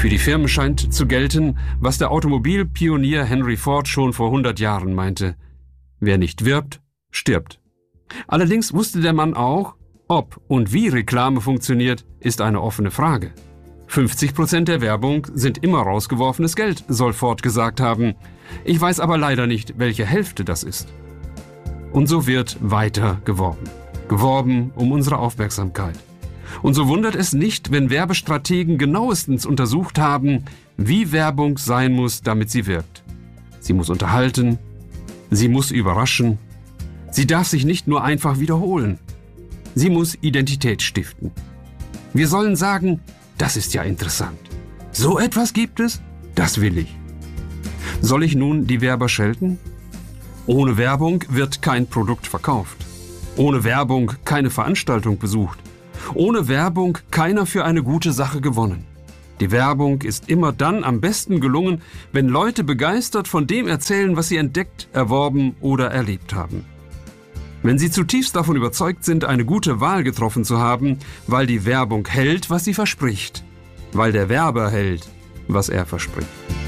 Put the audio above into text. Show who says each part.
Speaker 1: Für die Firmen scheint zu gelten, was der Automobilpionier Henry Ford schon vor 100 Jahren meinte: Wer nicht wirbt, stirbt. Allerdings wusste der Mann auch, ob und wie Reklame funktioniert, ist eine offene Frage. 50% der Werbung sind immer rausgeworfenes Geld, soll Ford gesagt haben. Ich weiß aber leider nicht, welche Hälfte das ist. Und so wird weiter geworben. Geworben um unsere Aufmerksamkeit. Und so wundert es nicht, wenn Werbestrategen genauestens untersucht haben, wie Werbung sein muss, damit sie wirkt. Sie muss unterhalten, sie muss überraschen, sie darf sich nicht nur einfach wiederholen. Sie muss Identität stiften. Wir sollen sagen, das ist ja interessant. So etwas gibt es? Das will ich. Soll ich nun die Werber schelten? Ohne Werbung wird kein Produkt verkauft. Ohne Werbung keine Veranstaltung besucht. Ohne Werbung keiner für eine gute Sache gewonnen. Die Werbung ist immer dann am besten gelungen, wenn Leute begeistert von dem erzählen, was sie entdeckt, erworben oder erlebt haben. Wenn sie zutiefst davon überzeugt sind, eine gute Wahl getroffen zu haben, weil die Werbung hält, was sie verspricht, weil der Werber hält, was er verspricht.